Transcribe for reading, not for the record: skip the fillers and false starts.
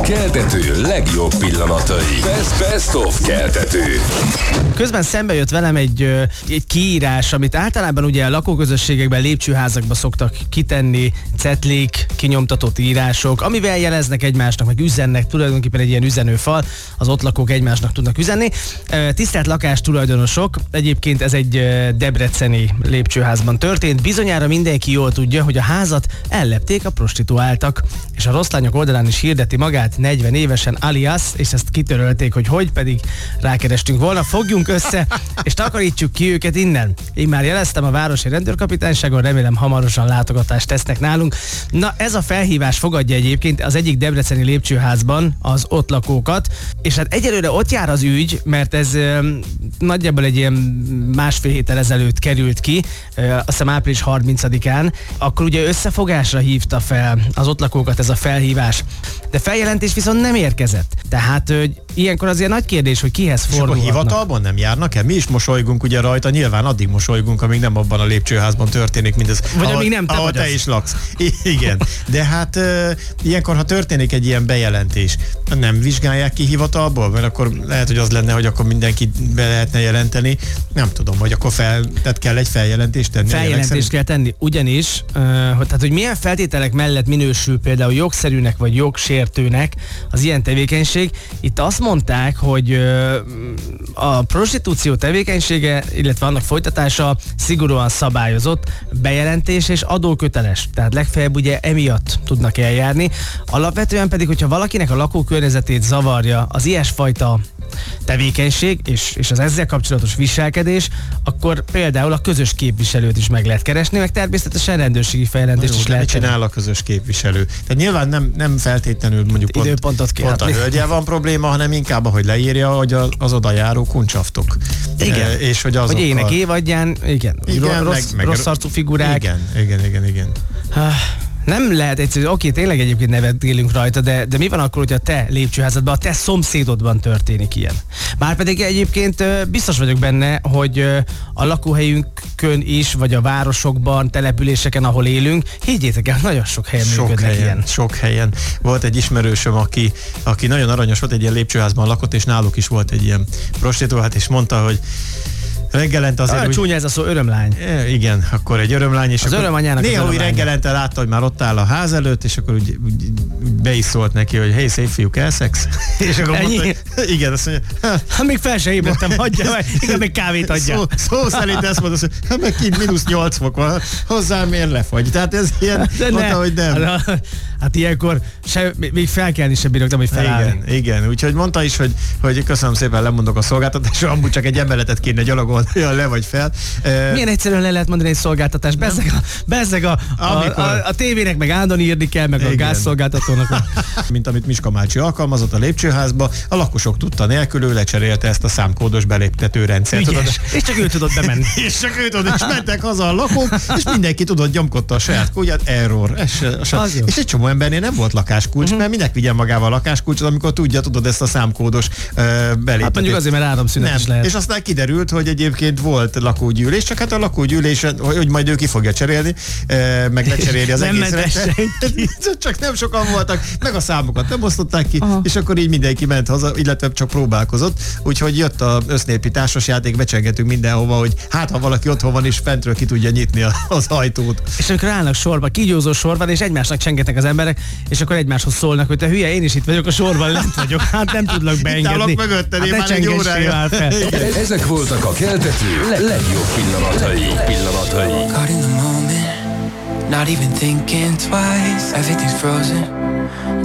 Keltető legjobb pillanatai. Best of Keltető. Közben szembe jött velem egy kiírás, amit általában ugye a lakóközösségekben, lépcsőházakba szoktak kitenni, cetlik, kinyomtatott írások, amivel jeleznek egymásnak, meg üzennek, tulajdonképpen egy ilyen üzenőfal, az ott lakók egymásnak tudnak üzenni. Tisztelt lakástulajdonosok, egyébként ez egy debreceni lépcsőházban történt. Bizonyára mindenki jól tudja, hogy a házat ellepték a prostituáltak, és a rossz lányok oldalán is hirdeti magát 40 évesen alias, és ezt kitörölték, hogy pedig rákerestünk volna. Fogjunk össze, és takarítsuk ki őket innen. Én már jeleztem a városi rendőrkapitányságon, remélem hamarosan látogatást tesznek nálunk. Na, ez a felhívás fogadja egyébként az egyik debreceni lépcsőházban az ott lakókat, és hát egyelőre ott jár az ügy, mert ez nagyjából egy ilyen másfél héttel ezelőtt került ki, azt hiszem április 30-án, akkor ugye összefogásra hívta fel az ott lakókat ez a felhívás. De feljelentés viszont nem érkezett. Tehát ilyenkor azért nagy kérdés, hogy kihez fordulhatnak. És akkor hivatalban nem járnak el? Mi is mosolygunk ugye rajta, nyilván addig mosolygunk, amíg nem abban a lépcsőházban történik mindez. Vagy amíg nem ahol te is laksz. Igen. De hát ilyenkor, ha történik egy ilyen bejelentés, nem vizsgálják ki hivatalból? Mert akkor lehet, hogy az lenne, hogy akkor mindenkit be lehetne jelenteni. Nem tudom, hogy akkor tehát kell egy feljelentést tenni. Feljelentést kell tenni, ugyanis, hogy milyen feltételek mellett minősül például jogszerűnek vagy jogsértőnek az ilyen tevékenység. Itt azt mondták, hogy a prostitúció tevékenysége, illetve annak folytatása szigorúan szabályozott, bejelentés és adóköteles. Tehát legfeljebb ugye emiatt tudnak eljárni. Alapvetően pedig, hogyha valakinek a lakókörnyezetét zavarja az ilyesfajta tevékenység és az ezzel kapcsolatos viselkedés, akkor például a közös képviselőt is meg lehet keresni, meg természetesen rendőrségi feljelentést is lehet. Mit csinál a közös képviselő? Tehát nyilván nem feltétlenül mondjuk pont a hölgyel van probléma, hanem inkább, ahogy leírja, hogy az oda járó kuncsaftok. Igen. És hogy azokkal... Hogy ének évadján, igen rossz arcú figurák. Igen. Nem lehet egyszerű, oké, tényleg egyébként nevetgélünk rajta, de mi van akkor, hogyha a te lépcsőházadban, a te szomszédodban történik ilyen? Márpedig egyébként biztos vagyok benne, hogy a lakóhelyünkön is, vagy a városokban, településeken, ahol élünk, higgyétek el, nagyon sok helyen működnek ilyen. Sok helyen. Volt egy ismerősöm, aki nagyon aranyos volt, egy ilyen lépcsőházban lakott, és náluk is volt egy ilyen prostituált, és mondta, hogy reggelente azért... Csúnya ez a szó, örömlány. Igen, akkor egy örömlány. És az örömanyának néha úgy reggelente látta, hogy már ott áll a ház előtt, és akkor úgy be is szólt neki, hogy hey, szép fiú, kell szex? És akkor mondta, hogy igen, azt mondja... még fel se ébredtem, hagyja meg, inkább még kávét adja. Szó szerint ezt mondta, hogy meg kint -8 fok van, hozzám miért lefagy? Tehát ez ilyen, mondta, hogy nem. Hát ilyenkor még felkelni sem bírok, hogy felállni. Igen, úgyhogy mondta is, hogy köszönöm szépen, lemondok a szolgáltatásra, amúgy csak egy emeletet kéne gyalogolni, le vagy fel. Milyen egyszerűen le lehet mondani egy szolgáltatást? Bezzeg a tévének meg állandóan írni kell, meg a gázszolgáltatónak. Mint amit Miska Mácsi alkalmazott a lépcsőházba, a lakosok tudta nélkül, ő lecserélte ezt a számkódos beléptető rendszert. És csak ő tudott bemenni. és mentek haza a lakók, és mindenki tudott, nyomkodta a saját kódját, error. És egy csomó embernél nem volt lakáskulcs, mert minek vigyen magával a lakáskulcsot, amikor tudod ezt a számkódos beléptetőt. Hát mondjuk azért, mert áramszünet is lehet. És aztán kiderült, hogy egyébként volt lakógyűlés, csak hát a lakógyűlés, hogy majd ő ki fogja cserélni, meg lecseréli az egész rendszert. Csak nem sokan voltak, meg a számokat nem osztották ki, és akkor így mindenki ment haza, illetve csak próbálkozott. Úgyhogy jött az össznépi társasjáték, becsengetünk mindenhova, hogy hát ha valaki otthon van és fentről ki tudja nyitni az ajtót. És amikor állnak sorba, kígyózó sorban, és egymásnak csengetnek az emberek, és akkor egymáshoz szólnak, hogy te hülye, én is itt vagyok a sorban, lent vagyok, hát nem tudlak beengedni. Itt állok mögötted, én már egy órája. Ezek voltak a Keltető legjobb pillanatai. Caught in the moment, not even thinking twice. Everything's frozen.